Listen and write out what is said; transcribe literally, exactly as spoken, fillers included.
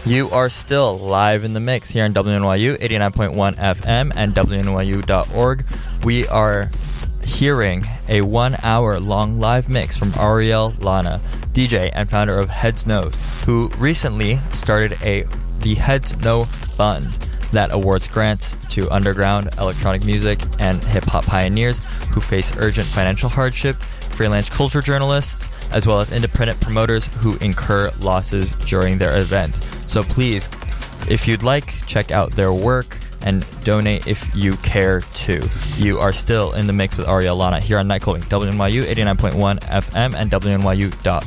You are still live in the mix here on W N Y U eighty-nine point one F M and W N Y U dot org. We are hearing a one-hour long live mix from Ariel Lana, D J and founder of Heads Know, who recently started a the Heads Know Fund that awards grants to underground electronic music and hip-hop pioneers who face urgent financial hardship, freelance culture journalists, as well as independent promoters who incur losses during their events. So please, if you'd like, check out their work and donate if you care to. You are still in the mix with Ariel Lana here on Night Clubbing, W N Y U eighty-nine point one F M and W N Y U dot